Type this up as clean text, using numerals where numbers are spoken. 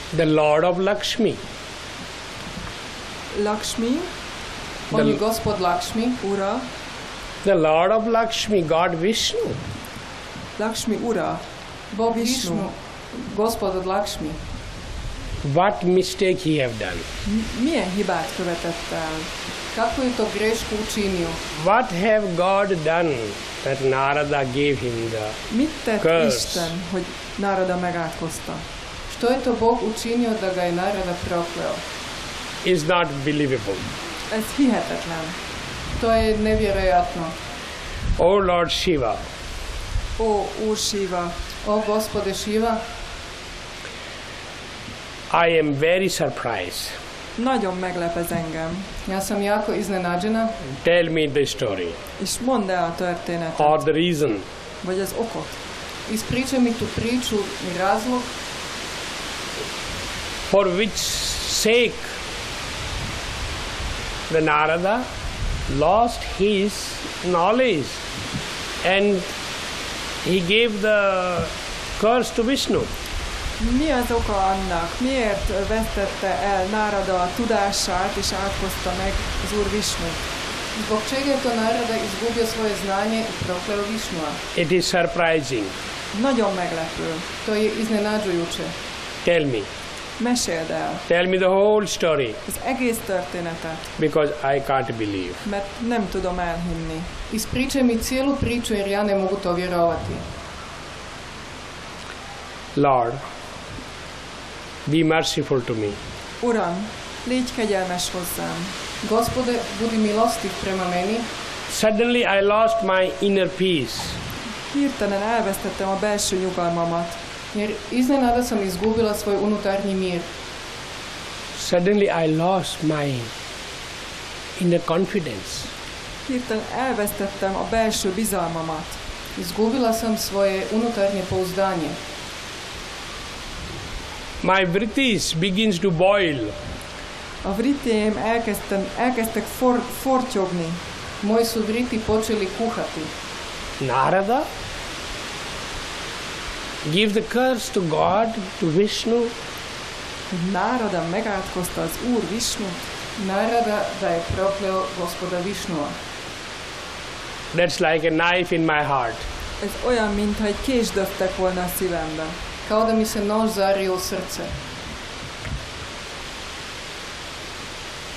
The Lord of Lakshmi. Lakshmi, On je gospod Lakshmi. ura. The Lord of Lakshmi, God Vishnu. Lakshmi, ura. Bog Višnu. Višnu. Gospod od Lakshmi. What mistake he have done? Milyen hibát követett el? Kakvu je to grešku učinio? What have God done that Narada gave him the Mit tett curse? Isten, hogy Narada megátkozta? Što je to Bog učinio da ga je Narada prokleo? is not believable. Ez hihetetlen. To je nevjerojatno. O Lord Shiva, Ó, Úr Siva, O gospode Šiva, I am very surprised. nagyon meglep ez engem. ja sam jako iznenađena. Tell me the story És mondd el a történetet, or the reason. vagy az okot. Ispričaj mi tu priču i razlog For which sake the Narada lost his knowledge and he gave the curse to Vishnu. Mi az oka annak? Miért vesztette el Narada a tudását és átkozta meg az Úr Visnut? zbog čega je to Narada izgubio svoje znanje i prokleo Višnua. It is surprising. Nagyon meglepő. To je iznenađujuće. Tell me. Meséld el Tell me the whole story az egész történetet, because I can't believe. mert nem tudom elhinni. Ispričaj mi cijelu priču jer ja ne mogu to vjerovati. Lord, be merciful to me. Uram, légy kegyelmes hozzám. Gospode, budi milostiv prema meni. Suddenly I lost my inner peace. Hirtelen elvesztettem a belső nyugalmamat. Jer iznenada sam izgubila svoj unutarnji mir. Suddenly I lost my inner confidence. Hirtelen elvesztettem a belső bizalmamat. Izgubila sam svoje unutarnje pouzdanje. My vrittis begins to boil. A vritém elkezdtek fortyogni. Moji su vriti počeli kuhati. Narada give the curse to God, to Vishnu. Narada megátkozta az Úr Visnut. Narada da je prokleo gospoda Višnua. That's like a knife in my heart. Ez olyan, mintha egy kés döftek volna a szívembe. Kao da mi se nož zario u srce.